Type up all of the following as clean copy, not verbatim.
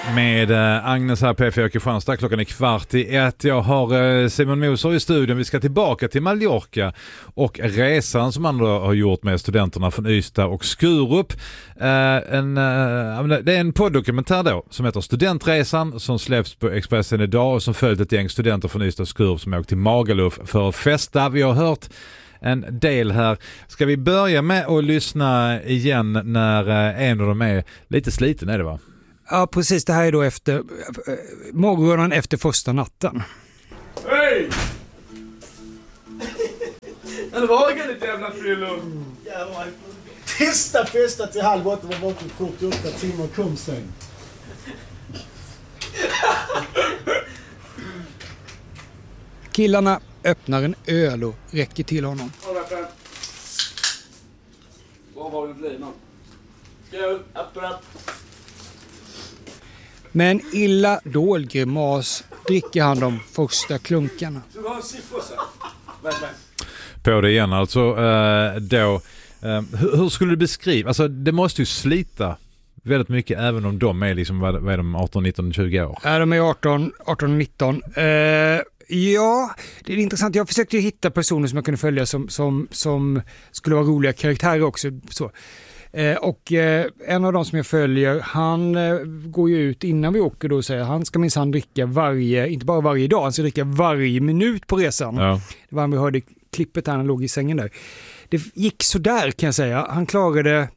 Med Agnes här på P4 Kristianstad. Klockan är 12:15. Jag har Simon Moser i studion. Vi ska tillbaka till Mallorca och resan som man har gjort med studenterna från Ystad och Skurup. Det är en poddokumentär då som heter Studentresan som släpps på Expressen idag och som följt ett gäng studenter från Ystad och Skurup som åkt till Magaluf för att festa. Vi har hört en del här. Ska vi börja med att lyssna igen när en av dem är lite sliten, är det va? Ja, precis. Det här är då efter morgonen efter första natten. Hej! Eller vaga ditt jävla frillor. Testa festa till 7:30 var vaken 48 timmar kom sen. Killarna öppnar en öl och räcker till honom. Var var du linan? Skål, öppna. Med en illa dold grimas dricker han de första klunkarna. Så du har en siffra så? På det igen alltså då. Hur skulle du beskriva? Alltså det måste ju slita väldigt mycket även om de är liksom, vad är de, 18, 19, 20 år? Ja, de är 18 19. Ja, det är intressant. Jag försökte ju hitta personer som jag kunde följa som skulle vara roliga karaktärer också. Så. Och en av dem som jag följer, han går ju ut innan vi åker då och säger han ska minsann dricka inte bara varje dag, han ska dricka varje minut på resan. Ja. Det var vi hörde klippet där han låg i sängen där. Det gick så där kan jag säga. Han klarade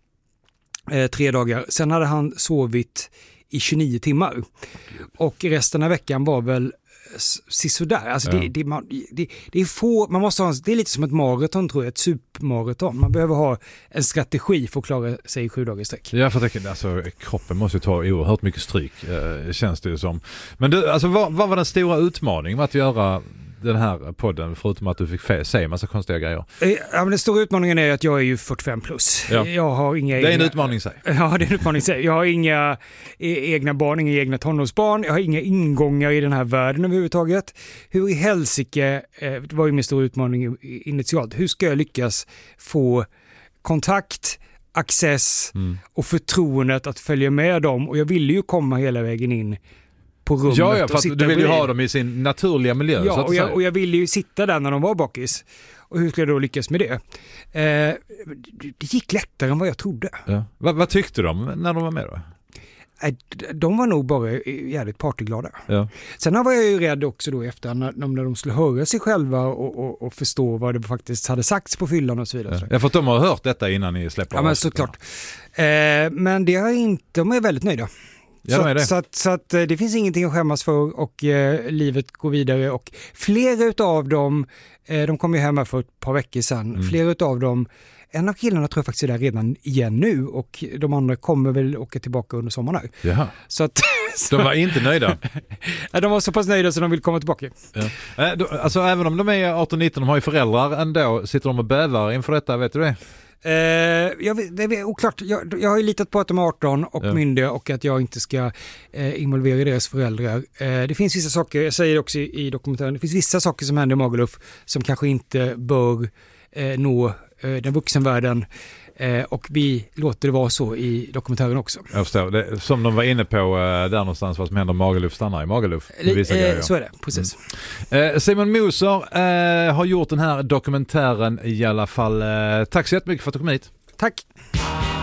3 dagar. Sen hade han sovit i 29 timmar. Och resten av veckan var väl sisådär. Alltså det är få, man måste ha, det är lite som ett maraton tror jag, ett supermaraton. Man behöver ha en strategi för att klara sig i 7 dagar sträck. Ja, för att alltså, kroppen måste ju ta oerhört mycket stryk, känns det ju som. Men du, alltså, vad var den stora utmaningen med att göra den här podden, förutom att du fick säga en massa konstiga grejer? Ja, men den stora utmaningen är att jag är ju 45 plus. Ja. Jag har inga det är en utmaning i sig. Ja, det är en utmaning i sig. Jag har inga egna barn, inga egna tonårsbarn. Jag har inga ingångar i den här världen överhuvudtaget. Hur i helsike, det var ju min stora utmaning initialt. Hur ska jag lyckas få kontakt, access och förtroendet att följa med dem? Och jag ville ju komma hela vägen in på rummet. Ja, för att du vill ju ha dem i sin naturliga miljö. Ja, så att och jag ville ju sitta där när de var bakis. Och hur ska jag då lyckas med det? Det gick lättare än vad jag trodde. Ja. Vad tyckte de när de var med då? De var nog bara jävligt partyglada. Ja. Sen var jag ju rädd också då efter när de skulle höra sig själva och förstå vad det faktiskt hade sagts på fyllan och så vidare. Ja, för att de har hört detta innan ni släpper. Ja, men såklart. Men de är väldigt nöjda. Så att det finns ingenting att skämmas för och livet går vidare och flera utav dem, de kom ju hemma för ett par veckor sedan, flera utav dem, en av killarna tror jag faktiskt är där redan igen nu och de andra kommer väl åka tillbaka under sommaren här. Jaha. Så de var inte nöjda? De var så pass nöjda så de vill komma tillbaka. Ja. Alltså även om de är 18-19, de har ju föräldrar ändå, sitter de och bävar inför detta, vet du det? Det är oklart. Jag har ju litat på att de är 18 och myndiga och att jag inte ska involvera deras föräldrar. Det finns vissa saker, jag säger också i dokumentären, det finns vissa saker som händer i Magaluf som kanske inte bör nå den vuxenvärlden. Och vi låter det vara så i dokumentären också. Jag förstår. Det, som de var inne på där någonstans, vad som händer om Magaluf stannar i Magaluf. Så är det, precis. Simon Moser har gjort den här dokumentären i alla fall. Tack så jättemycket för att du kom hit. Tack.